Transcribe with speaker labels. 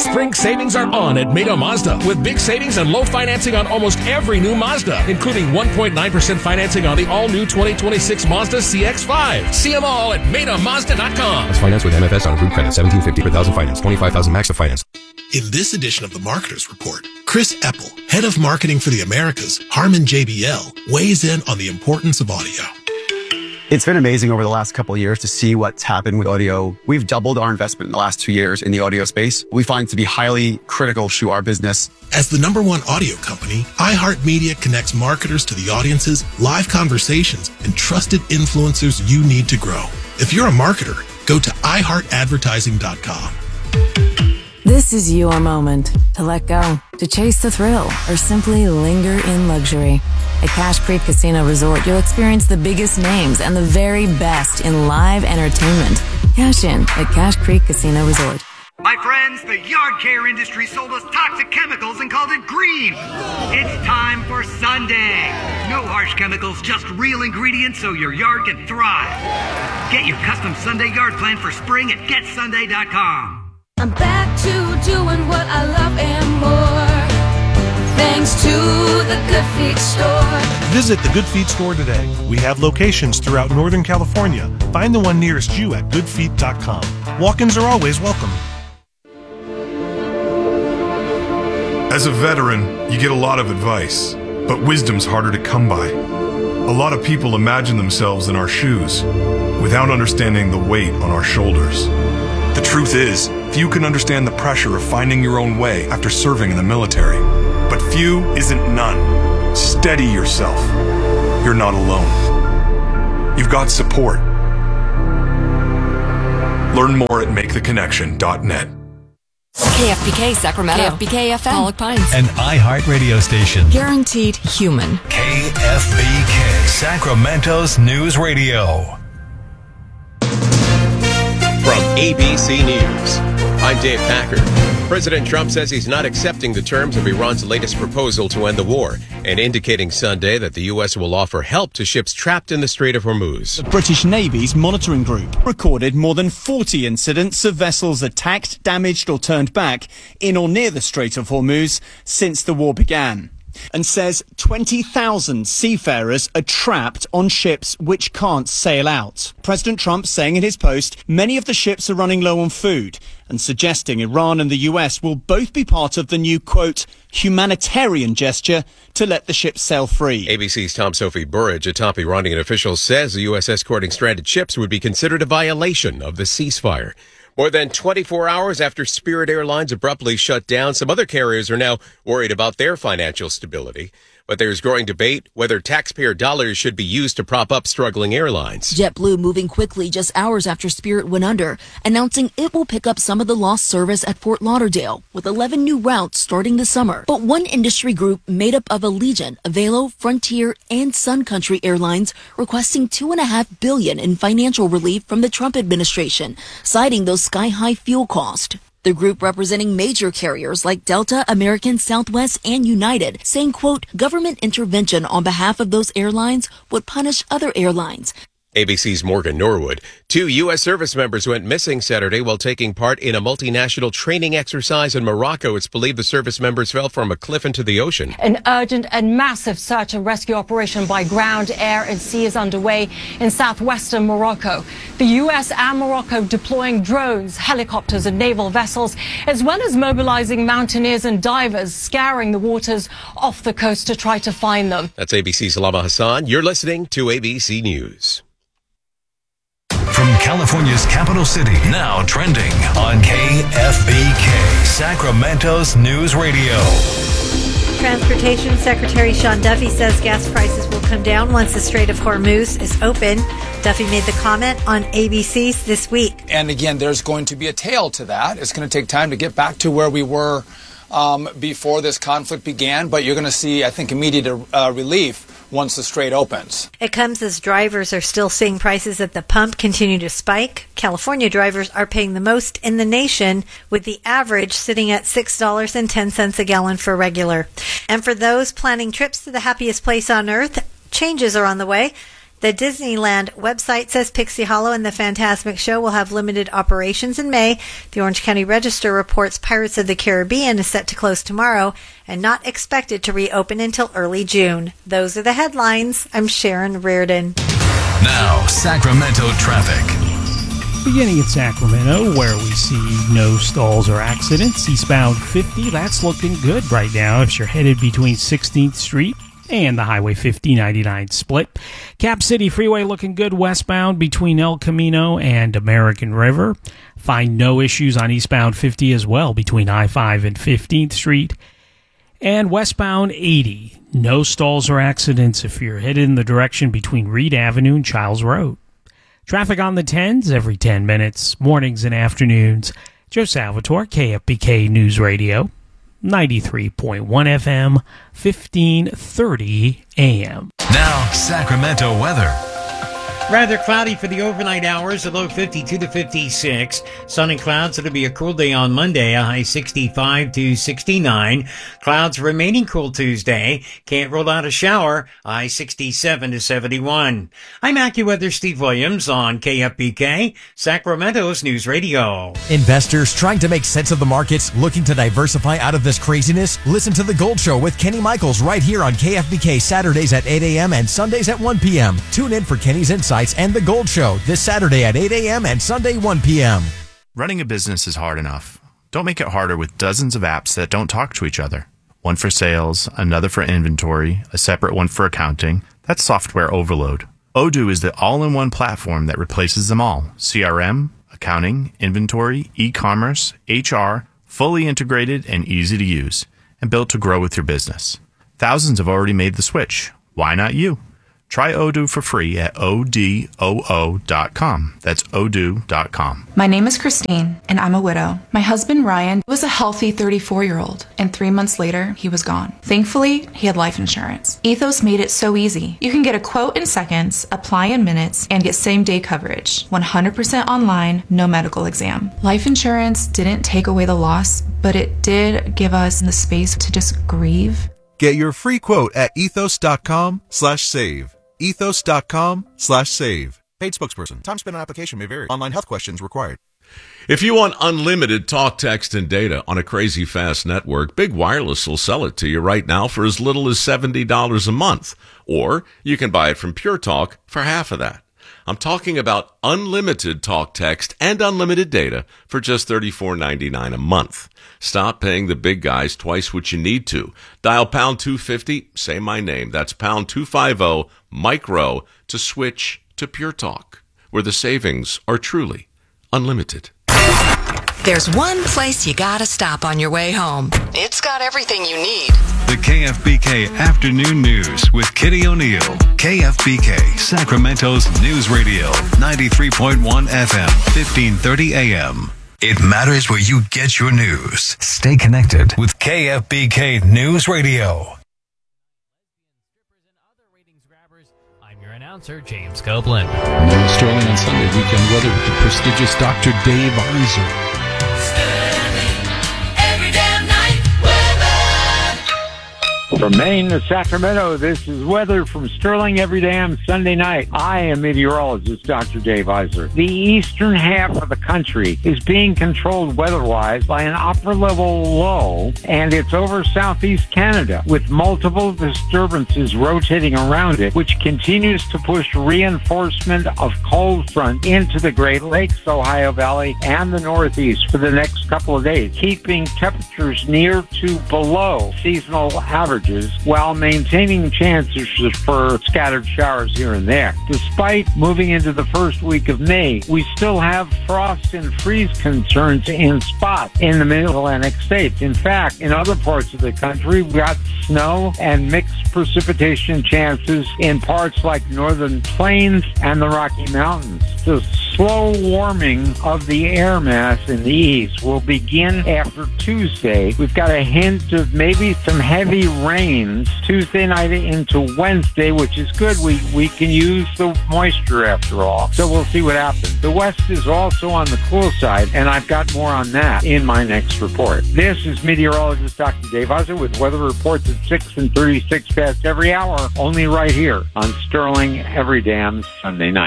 Speaker 1: Spring savings are on at Meda Mazda with big savings and low financing on almost every new Mazda, including 1.9% financing on the all-new 2026 Mazda CX-5. See them all at MedaMazda.com.
Speaker 2: Let's finance with MFS on approved credit. $1,750 per thousand finance. $25,000 max to finance.
Speaker 3: In this edition of the Marketers Report, Chris Eppel, head of marketing for the Americas, Harman JBL, weighs in on the importance of audio.
Speaker 4: It's been amazing over the last couple of years to see what's happened with audio. We've doubled our investment in the last 2 years in the audio space. We find it to be highly critical to our business.
Speaker 3: As the #1 audio company, iHeartMedia connects marketers to the audiences, live conversations, and trusted influencers you need to grow. If you're a marketer, go to iHeartAdvertising.com.
Speaker 5: This is your moment to let go, to chase the thrill, or simply linger in luxury. At Cache Creek Casino Resort, you'll experience the biggest names and the very best in live entertainment. Cash in at Cache Creek Casino Resort.
Speaker 6: My friends, the yard care industry sold us toxic chemicals and called it green. It's time for Sunday. No harsh chemicals, just real ingredients so your yard can thrive. Get your custom Sunday yard plan for spring at GetSunday.com.
Speaker 7: I'm back to doing what I love and more, thanks to the Good Feet Store.
Speaker 8: Visit the Good Feet Store today. We have locations throughout Northern California. Find the one nearest you at goodfeet.com. Walk-ins are always welcome.
Speaker 9: As a veteran, you get a lot of advice, but wisdom's harder to come by. A lot of people imagine themselves in our shoes without understanding the weight on our shoulders. The truth is, few can understand the pressure of finding your own way after serving in the military. But few isn't none. Steady yourself. You're not alone. You've got support. Learn more at maketheconnection.net.
Speaker 10: KFBK Sacramento. KFBK FM. Pollock Pines.
Speaker 11: An iHeart radio station.
Speaker 10: Guaranteed human.
Speaker 11: KFBK Sacramento's News Radio.
Speaker 12: From ABC News, I'm Dave Packer. President Trump says he's not accepting the terms of Iran's latest proposal to end the war and indicating Sunday that the U.S. will offer help to ships trapped in the Strait of Hormuz.
Speaker 13: The British Navy's monitoring group recorded more than 40 incidents of vessels attacked, damaged or turned back in or near the Strait of Hormuz since the war began, and says 20,000 seafarers are trapped on ships which can't sail out. President Trump saying in his post, many of the ships are running low on food, and suggesting Iran and the US will both be part of the new, quote, humanitarian gesture to let the ships sail free.
Speaker 12: ABC's Tom Sophie Burridge, a top Iranian official, says the U.S. escorting stranded ships would be considered a violation of the ceasefire. More than 24 hours after Spirit Airlines abruptly shut down, some other carriers are now worried about their financial stability. But there's growing debate whether taxpayer dollars should be used to prop up struggling airlines.
Speaker 10: JetBlue moving quickly just hours after Spirit went under, announcing it will pick up some of the lost service at Fort Lauderdale, with 11 new routes starting this summer. But one industry group made up of Allegiant, Avelo, Frontier, and Sun Country Airlines requesting $2.5 billion in financial relief from the Trump administration, citing those sky-high fuel costs. The group representing major carriers like Delta, American, Southwest, and United, saying, quote, government intervention on behalf of those airlines would punish other airlines.
Speaker 12: ABC's Morgan Norwood. 2 U.S. service members went missing Saturday while taking part in a multinational training exercise in Morocco. It's believed the service members fell from a cliff into the ocean.
Speaker 14: An urgent and massive search and rescue operation by ground, air, and sea is underway in southwestern Morocco. The U.S. and Morocco deploying drones, helicopters, and naval vessels, as well as mobilizing mountaineers and divers, scouring the waters off the coast to try to find them.
Speaker 12: That's ABC's Lama Hassan. You're listening to ABC News.
Speaker 11: From California's capital city, now trending on KFBK, Sacramento's News Radio.
Speaker 15: Transportation Secretary Sean Duffy says gas prices will come down once the Strait of Hormuz is open. Duffy made the comment on ABC's This Week.
Speaker 16: And again, there's going to be a tail to that. It's going to take time to get back to where we were before this conflict began, but you're going to see, I think, immediate relief once the strait opens.
Speaker 15: It comes as drivers are still seeing prices at the pump continue to spike. California drivers are paying the most in the nation, with the average sitting at $6.10 a gallon for regular. And for those planning trips to the happiest place on earth, changes are on the way. The Disneyland website says Pixie Hollow and the Fantasmic Show will have limited operations in May. The Orange County Register reports Pirates of the Caribbean is set to close tomorrow and not expected to reopen until early June. Those are the headlines. I'm Sharon Reardon.
Speaker 11: Now, Sacramento traffic.
Speaker 17: Beginning in Sacramento, where we see no stalls or accidents. Eastbound 50, that's looking good right now if you're headed between 16th Street and the Highway 50-99 split. Cap City Freeway looking good westbound between El Camino and American River. Find no issues on eastbound 50 as well between I-5 and 15th Street. And westbound 80, no stalls or accidents if you're headed in the direction between Reed Avenue and Childs Road. Traffic on the 10s every 10 minutes, mornings and afternoons. Joe Salvatore, KFBK News Radio. 93.1 FM, 1530 AM.
Speaker 11: Now, Sacramento weather.
Speaker 18: Rather cloudy for the overnight hours, a low 52 to 56. Sun and clouds, it'll be a cool day on Monday, a high 65 to 69. Clouds remaining cool Tuesday. Can't rule out a shower, a high 67 to 71. I'm AccuWeather Steve Williams on KFBK, Sacramento's News Radio.
Speaker 19: Investors trying to make sense of the markets, looking to diversify out of this craziness? Listen to The Gold Show with Kenny Michaels right here on KFBK Saturdays at 8 a.m. and Sundays at 1 p.m. Tune in for Kenny's Insights and The Gold Show this Saturday at 8 a.m. and Sunday 1 p.m.
Speaker 20: Running a business is hard enough. Don't make it harder with dozens of apps that don't talk to each other. One for sales, another for inventory, a separate one for accounting. That's software overload. Odoo is the all-in-one platform that replaces them all. CRM, accounting, inventory, e-commerce, HR, fully integrated and easy to use, and built to grow with your business. Thousands have already made the switch. Why not you? Try Odoo for free at odoo.com. That's odoo.com.
Speaker 21: My name is Christine, and I'm a widow. My husband, Ryan, was a healthy 34-year-old, and 3 months later, he was gone. Thankfully, he had life insurance. Ethos made it so easy. You can get a quote in seconds, apply in minutes, and get same-day coverage. 100% online, no medical exam. Life insurance didn't take away the loss, but it did give us the space to just grieve.
Speaker 22: Get your free quote at ethos.com/save. ethos.com/save. Paid spokesperson. Time spent on application may vary. Online health questions required.
Speaker 23: If you want unlimited talk, text, and data on a crazy fast network, Big Wireless will sell it to you right now for as little as $70 a month. Or you can buy it from Pure Talk for half of that. I'm talking about unlimited talk, text, and unlimited data for just $34.99 a month. Stop paying the big guys twice what you need to. Dial pound 250, say my name. That's pound 250, micro, to switch to Pure Talk, where the savings are truly unlimited.
Speaker 24: There's one place you gotta stop on your way home. It's got everything you need.
Speaker 11: The KFBK Afternoon News with Kitty O'Neill. KFBK, Sacramento's News Radio. 93.1 FM, 1530 AM. It matters where you get your news. Stay connected with KFBK News Radio.
Speaker 25: I'm your announcer, James Copeland.
Speaker 26: Sterling on Sunday weekend weather with the prestigious Dr. Dave Arzer.
Speaker 27: From Maine to Sacramento, this is weather from Sterling every damn Sunday night. I am meteorologist Dr. Dave Eiser. The eastern half of the country is being controlled weather-wise by an upper-level low, and it's over southeast Canada with multiple disturbances rotating around it, which continues to push reinforcement of cold front into the Great Lakes, Ohio Valley, and the Northeast for the next couple of days, keeping temperatures near to below seasonal averages, while maintaining chances for scattered showers here and there. Despite moving into the first week of May, we still have frost and freeze concerns in spots in the mid-Atlantic states. In fact, in other parts of the country, we got snow and mixed precipitation chances in parts like northern plains and the Rocky Mountains. The slow warming of the air mass in the east will begin after Tuesday. We've got a hint of maybe some heavy rains Tuesday night into Wednesday, which is good. We can use the moisture after all. So we'll see what happens. The west is also on the cool side, and I've got more on that in my next report. This is meteorologist Dr. Dave Uzzard with weather reports at 6 and 36 past every hour, only right here on Sterling Every Damn Sunday night.